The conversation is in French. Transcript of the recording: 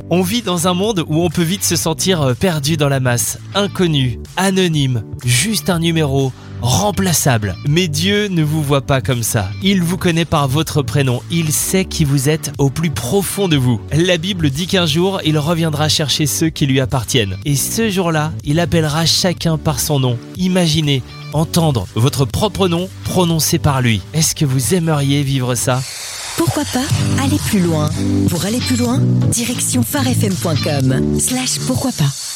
On vit dans un monde où on peut vite se sentir perdu dans la masse, inconnu, anonyme, juste un numéro, remplaçable. Mais Dieu ne vous voit pas comme ça. Il vous connaît par votre prénom. Il sait qui vous êtes au plus profond de vous. La Bible dit qu'un jour, il reviendra chercher ceux qui lui appartiennent. Et ce jour-là, il appellera chacun par son nom. Imaginez, entendre votre propre nom prononcé par lui. Est-ce que vous aimeriez vivre ça ? Pourquoi pas aller plus loin ? Pour aller plus loin, direction farfm.com/pourquoi pas.